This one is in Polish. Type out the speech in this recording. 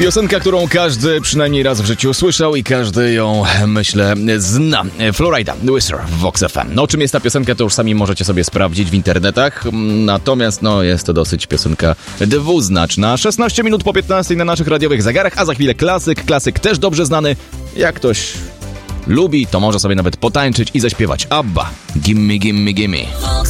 Piosenka, którą każdy przynajmniej raz w życiu słyszał i każdy ją, myślę, zna. Florida, Whisper w Vox FM. No, czym jest ta piosenka, to już sami możecie sobie sprawdzić w internetach. Natomiast, jest to dosyć piosenka dwuznaczna. 16 minut po 15 na naszych radiowych zegarach, a za chwilę klasyk. Klasyk też dobrze znany. Jak ktoś lubi, to może sobie nawet potańczyć i zaśpiewać. ABBA, Gimme, Gimme, Gimme.